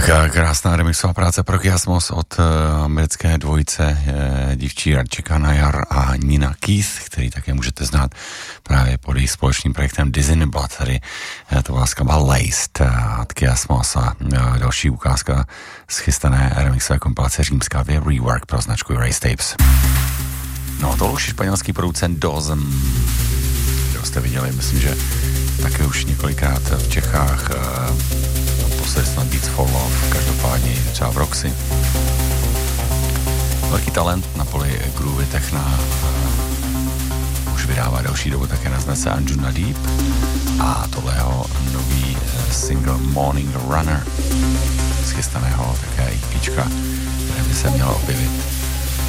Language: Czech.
Tak krásná remixová práce pro Kiasmos od americké dvojice dívčí Radčeka Najar a Nina Keith, který také můžete znát právě pod jejich společným projektem Disney Blood. Tady to byla skladba Laced od Kiasmos a další ukázka z chystané remixové kompilace Římská Rework pro značku Race Tapes. No to už španělský producent Dozem, kterou jste viděli, myslím, že také už několikrát v Čechách, naposledy snad Beats for Love, každopádně třeba v Roxy. Velký talent na poli groovy techna, už vydává další dobu také na značce Anjuna Deep a tohle jeho nový single Morning Runner z chystaného také EPčka, které by se mělo objevit